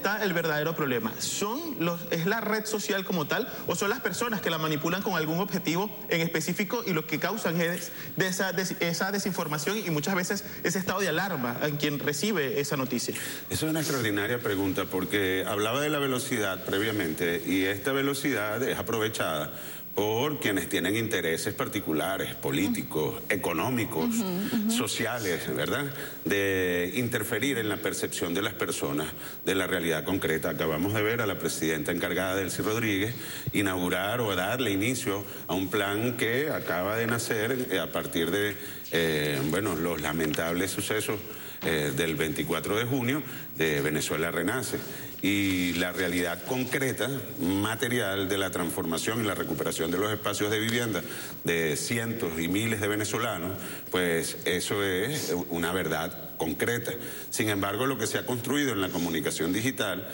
está el verdadero problema? ¿Es la red social como tal o son las personas que la manipulan con algún objetivo en específico y lo que causan es esa desinformación y muchas veces ese estado de alarma en quien recibe esa noticia? Esa es una extraordinaria pregunta porque hablaba de la velocidad previamente y esta velocidad es aprovechada por quienes tienen intereses particulares, políticos, económicos, sociales, ¿verdad? De interferir en la percepción de las personas de la realidad concreta. Acabamos de ver a la presidenta encargada, Delcy Rodríguez, inaugurar o darle inicio a un plan que acaba de nacer a partir de, los lamentables sucesos del 24 de junio de Venezuela Renace. Y la realidad concreta, material de la transformación y la recuperación de los espacios de vivienda de cientos y miles de venezolanos, pues eso es una verdad concreta. Sin embargo, lo que se ha construido en la comunicación digital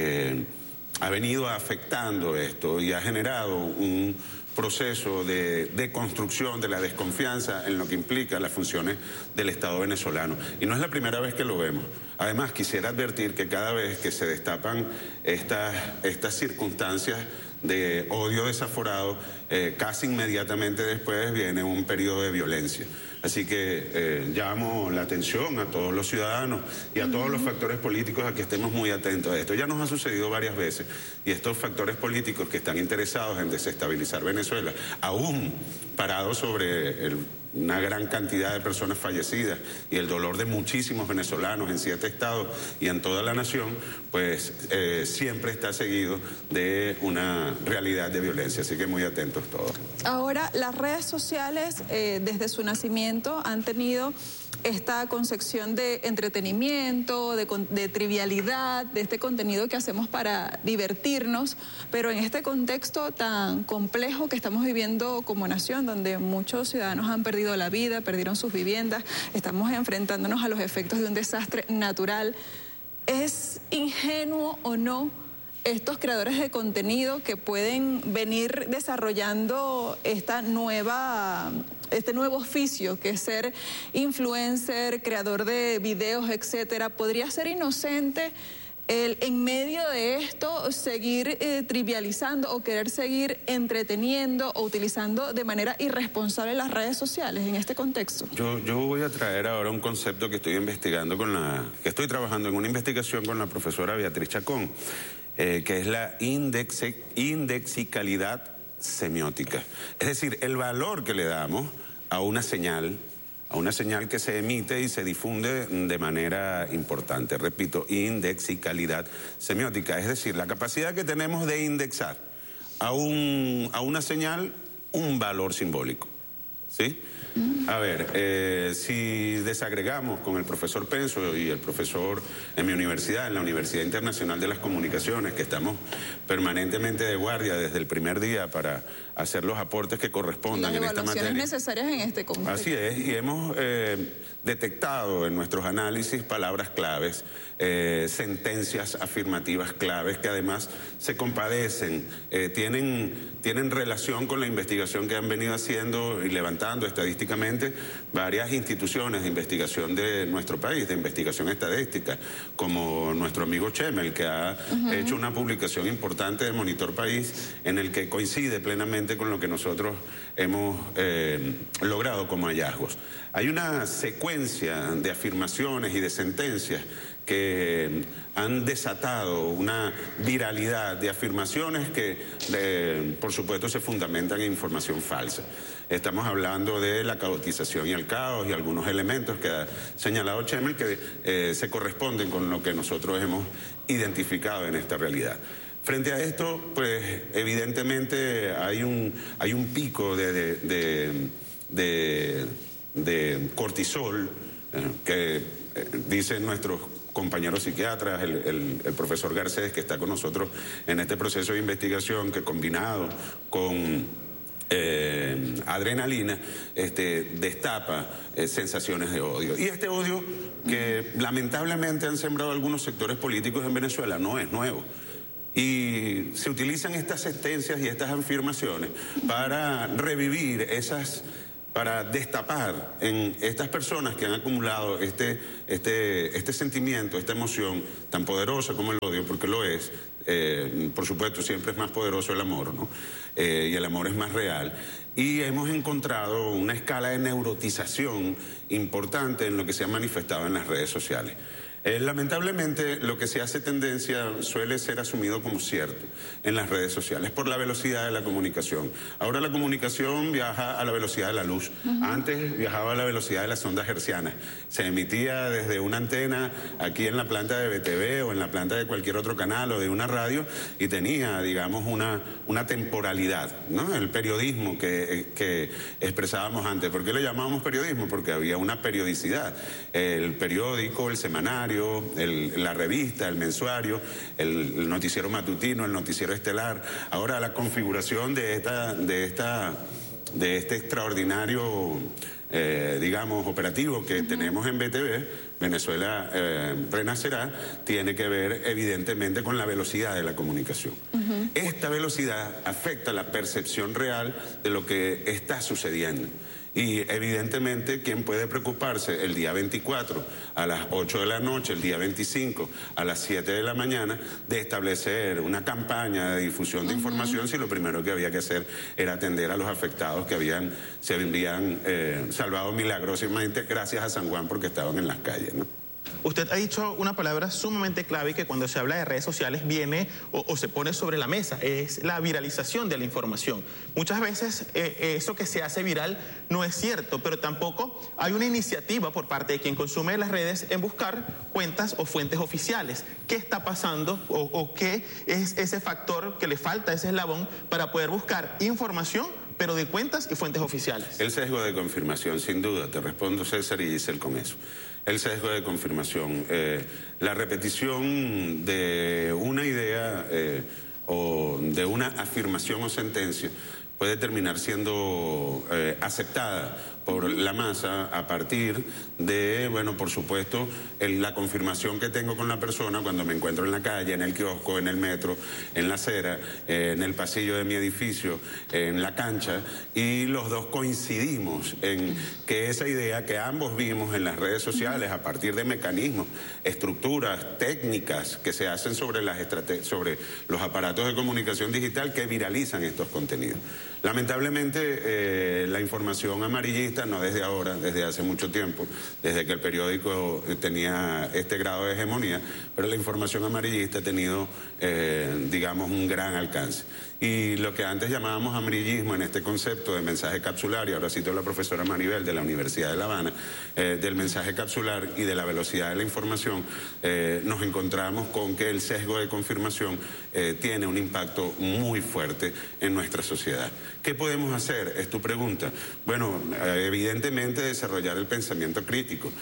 ha venido afectando esto y ha generado un proceso de construcción de la desconfianza en lo que implica las funciones del Estado venezolano. Y no es la primera vez que lo vemos. Además, quisiera advertir que cada vez que se destapan estas circunstancias de odio desaforado, casi inmediatamente después viene un periodo de violencia. Así que llamo la atención a todos los ciudadanos y a todos los factores políticos a que estemos muy atentos a esto. Ya nos ha sucedido varias veces y estos factores políticos que están interesados en desestabilizar Venezuela, aún parados sobre una gran cantidad de personas fallecidas y el dolor de muchísimos venezolanos en 7 estados y en toda la nación, pues siempre está seguido de una realidad de violencia, así que muy atentos todos. Ahora, las redes sociales desde su nacimiento han tenido esta concepción de entretenimiento, de trivialidad, de este contenido que hacemos para divertirnos, pero en este contexto tan complejo que estamos viviendo como nación, donde muchos ciudadanos han perdido la vida, perdieron sus viviendas, estamos enfrentándonos a los efectos de un desastre natural. ¿Es ingenuo o no estos creadores de contenido que pueden venir desarrollando este nuevo oficio que es ser influencer, creador de videos, etcétera? ¿Podría ser inocente en medio de esto seguir trivializando o querer seguir entreteniendo o utilizando de manera irresponsable las redes sociales en este contexto? Yo voy a traer ahora un concepto que estoy investigando que estoy trabajando en una investigación con la profesora Beatriz Chacón, que es la indexicalidad semiótica. Es decir, el valor que le damos a una señal que se emite y se difunde de manera importante. Repito, indexicalidad semiótica, es decir, la capacidad que tenemos de indexar a una señal un valor simbólico, ¿sí? A ver, si desagregamos con el profesor Penso y el profesor en mi universidad, en la Universidad Internacional de las Comunicaciones, que estamos permanentemente de guardia desde el primer día para hacer los aportes que correspondan en esta materia. Las evaluaciones necesarias en este contexto. Así es, y hemos detectado en nuestros análisis palabras claves, sentencias afirmativas claves que además se compadecen, tienen relación con la investigación que han venido haciendo y levantando estadísticamente varias instituciones de investigación de nuestro país, de investigación estadística, como nuestro amigo Chemel, que ha hecho una publicación importante de Monitor País en el que coincide plenamente con lo que nosotros hemos logrado como hallazgos. Hay una secuencia de afirmaciones y de sentencias que han desatado una viralidad de afirmaciones que, por supuesto, se fundamentan en información falsa. Estamos hablando de la caotización y el caos y algunos elementos que ha señalado Chemel que se corresponden con lo que nosotros hemos identificado en esta realidad. Frente a esto, pues evidentemente hay un pico de cortisol que dicen nuestros compañeros psiquiatras, el profesor Garcés, que está con nosotros en este proceso de investigación, que combinado con adrenalina destapa sensaciones de odio. Y este odio que lamentablemente han sembrado algunos sectores políticos en Venezuela no es nuevo. Y se utilizan estas sentencias y estas afirmaciones para revivir esas para destapar en estas personas que han acumulado este sentimiento, esta emoción tan poderosa como el odio, porque lo es. Por supuesto, siempre es más poderoso el amor, ¿no? Y el amor es más real. Y hemos encontrado una escala de neurotización importante en lo que se ha manifestado en las redes sociales. Lamentablemente, lo que se hace tendencia suele ser asumido como cierto en las redes sociales por la velocidad de la comunicación. Ahora la comunicación viaja a la velocidad de la luz. Antes viajaba a la velocidad de las ondas hertzianas. Se emitía desde una antena aquí en la planta de BTV o en la planta de cualquier otro canal o de una radio y tenía, digamos, una temporalidad, ¿no? El periodismo que expresábamos antes. ¿Por qué le llamábamos periodismo? Porque había una periodicidad. El periódico, el semanario, la revista, el mensuario, el noticiero matutino, el noticiero estelar. Ahora la configuración de este extraordinario, digamos, operativo que tenemos en BTV, Venezuela Renacerá, tiene que ver evidentemente con la velocidad de la comunicación. Esta velocidad afecta la percepción real de lo que está sucediendo. Y evidentemente, ¿quién puede preocuparse el día 24 a las 8 de la noche, el día 25 a las 7 de la mañana, de establecer una campaña de difusión de información si lo primero que había que hacer era atender a los afectados que se habían salvado milagrosamente gracias a San Juan porque estaban en las calles, ¿no? Usted ha dicho una palabra sumamente clave que cuando se habla de redes sociales viene o se pone sobre la mesa, es la viralización de la información. Muchas veces eso que se hace viral no es cierto, pero tampoco hay una iniciativa por parte de quien consume las redes en buscar cuentas o fuentes oficiales. ¿Qué está pasando o qué es ese factor que le falta, ese eslabón para poder buscar información, pero de cuentas y fuentes oficiales? El sesgo de confirmación, sin duda, te respondo César y Giselle con eso. El sesgo de confirmación, la repetición de una idea o de una afirmación o sentencia puede terminar siendo aceptada por la masa a partir de, bueno, por supuesto, la confirmación que tengo con la persona cuando me encuentro en la calle, en el kiosco, en el metro, en la acera, en el pasillo de mi edificio, en la cancha, y los dos coincidimos en que esa idea que ambos vimos en las redes sociales a partir de mecanismos, estructuras, técnicas que se hacen sobre los aparatos de comunicación digital que viralizan estos contenidos. Lamentablemente, la información amarillista, no desde ahora, desde hace mucho tiempo, desde que el periódico tenía este grado de hegemonía, pero la información amarillista ha tenido, digamos, un gran alcance. Y lo que antes llamábamos amarillismo en este concepto de mensaje capsular, y ahora cito a la profesora Maribel de la Universidad de La Habana, del mensaje capsular y de la velocidad de la información, nos encontramos con que el sesgo de confirmación tiene un impacto muy fuerte en nuestra sociedad. ¿Qué podemos hacer? Es tu pregunta. Bueno, evidentemente desarrollar el pensamiento crítico,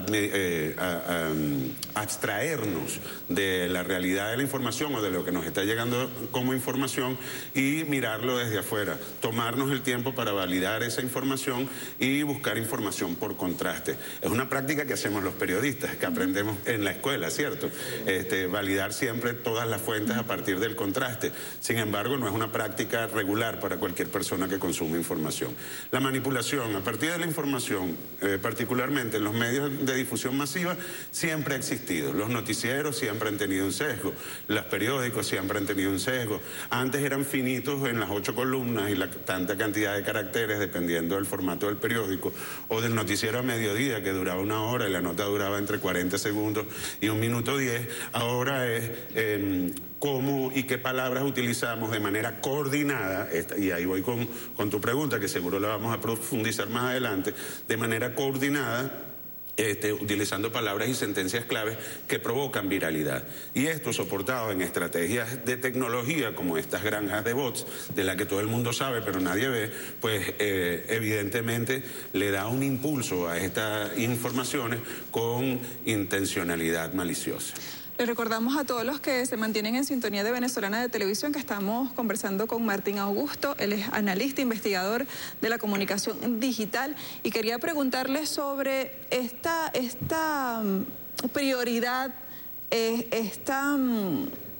abstraernos de la realidad de la información o de lo que nos está llegando como información y mirarlo desde afuera, tomarnos el tiempo para validar esa información y buscar información por contraste. Es una práctica que hacemos los periodistas, que aprendemos en la escuela, ¿cierto? Validar siempre todas las fuentes a partir del contraste. Sin embargo, no es una práctica regular para cualquier persona que consume información. La manipulación a partir de la información, particularmente en los medios de difusión masiva, siempre ha existido. Los noticieros siempre han tenido un sesgo, los periódicos siempre han tenido un sesgo. Antes eran finitos en las 8 columnas y la tanta cantidad de caracteres dependiendo del formato del periódico, o del noticiero a mediodía que duraba 1 hora y la nota duraba entre 40 segundos y 1 minuto 10. Ahora es cómo y qué palabras utilizamos de manera coordinada, y ahí voy con tu pregunta, que seguro la vamos a profundizar más adelante, de manera coordinada, utilizando palabras y sentencias claves que provocan viralidad. Y esto soportado en estrategias de tecnología como estas granjas de bots, de las que todo el mundo sabe pero nadie ve, pues evidentemente le da un impulso a estas informaciones con intencionalidad maliciosa. Le recordamos a todos los que se mantienen en sintonía de Venezolana de Televisión que estamos conversando con Martín Augusto. Él es analista, investigador de la comunicación digital, y quería preguntarle sobre esta prioridad, esta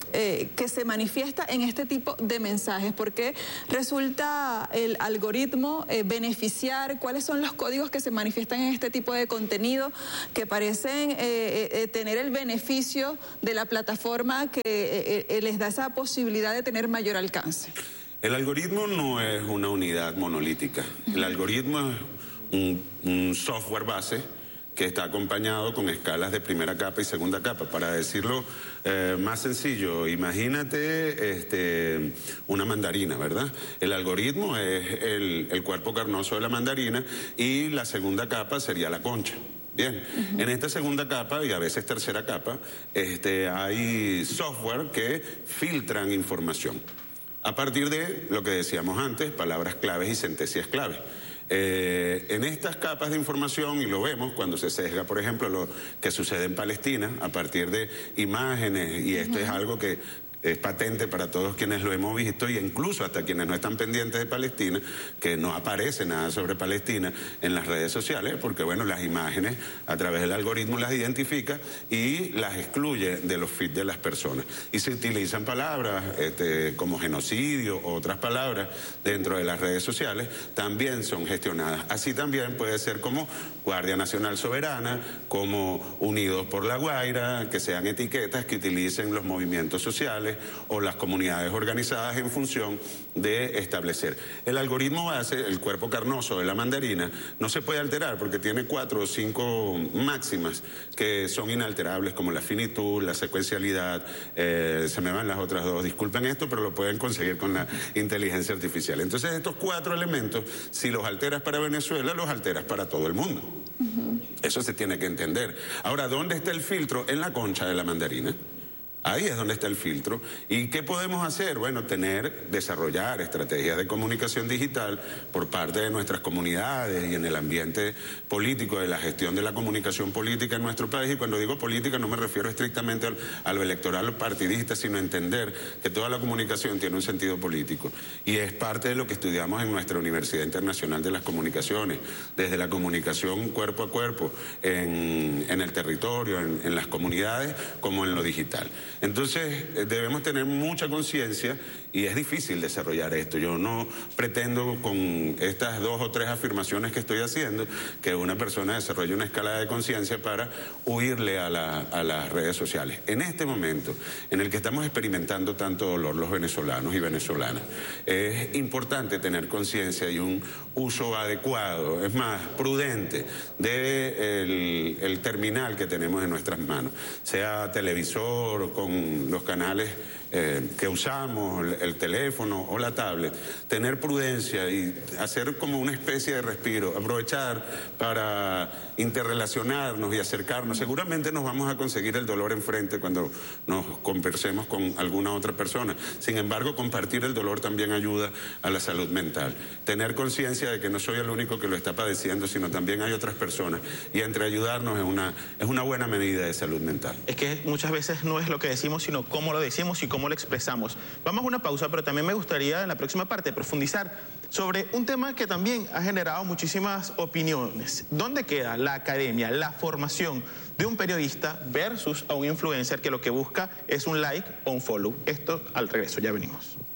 que se manifiesta en este tipo de mensajes? ¿Por qué resulta el algoritmo beneficiar? ¿Cuáles son los códigos que se manifiestan en este tipo de contenido que parecen tener el beneficio de la plataforma que les da esa posibilidad de tener mayor alcance? El algoritmo no es una unidad monolítica. El algoritmo es un software base que está acompañado con escalas de primera capa y segunda capa. Para decirlo más sencillo, imagínate una mandarina, ¿verdad? El algoritmo es el cuerpo carnoso de la mandarina y la segunda capa sería la concha. Bien, en esta segunda capa y a veces tercera capa, hay software que filtran información. A partir de lo que decíamos antes, palabras claves y sentencias claves. En estas capas de información, y lo vemos cuando se sesga, por ejemplo, lo que sucede en Palestina, a partir de imágenes, y esto es algo que es patente para todos quienes lo hemos visto, y incluso hasta quienes no están pendientes de Palestina, que no aparece nada sobre Palestina en las redes sociales, porque bueno, las imágenes a través del algoritmo las identifica y las excluye de los feeds de las personas. Y se utilizan palabras como genocidio o otras palabras dentro de las redes sociales, también son gestionadas. Así también puede ser como Guardia Nacional Soberana, como Unidos por la Guaira, que sean etiquetas que utilicen los movimientos sociales o las comunidades organizadas en función de establecer. El algoritmo base, el cuerpo carnoso de la mandarina, no se puede alterar porque tiene 4 o 5 máximas que son inalterables, como la finitud, la secuencialidad, se me van las otras 2, disculpen esto, pero lo pueden conseguir con la inteligencia artificial. Entonces estos 4 elementos, si los alteras para Venezuela, los alteras para todo el mundo. Eso se tiene que entender. Ahora, ¿dónde está el filtro? En la concha de la mandarina. Ahí es donde está el filtro. ¿Y qué podemos hacer? Bueno, desarrollar estrategias de comunicación digital por parte de nuestras comunidades y en el ambiente político de la gestión de la comunicación política en nuestro país. Y cuando digo política no me refiero estrictamente a lo electoral o partidista, sino entender que toda la comunicación tiene un sentido político. Y es parte de lo que estudiamos en nuestra Universidad Internacional de las Comunicaciones, desde la comunicación cuerpo a cuerpo, en el territorio, en las comunidades, como en lo digital. Entonces debemos tener mucha conciencia y es difícil desarrollar esto. Yo no pretendo con estas 2 o 3 afirmaciones que estoy haciendo que una persona desarrolle una escala de conciencia para huirle a las redes sociales. En este momento en el que estamos experimentando tanto dolor los venezolanos y venezolanas, es importante tener conciencia y un uso adecuado, es más, prudente, del terminal que tenemos en nuestras manos, sea televisor, con los canales que usamos, el teléfono o la tablet, tener prudencia y hacer como una especie de respiro, aprovechar para interrelacionarnos y acercarnos. Seguramente nos vamos a conseguir el dolor enfrente cuando nos conversemos con alguna otra persona. Sin embargo, compartir el dolor también ayuda a la salud mental. Tener conciencia de que no soy el único que lo está padeciendo, sino también hay otras personas. Y entre ayudarnos es una buena medida de salud mental. Es que muchas veces no es lo que decimos, sino cómo lo decimos y cómo lo expresamos. Vamos a una pausa, pero también me gustaría en la próxima parte profundizar sobre un tema que también ha generado muchísimas opiniones. ¿Dónde queda la academia, la formación de un periodista versus a un influencer que lo que busca es un like o un follow? Esto al regreso, ya venimos.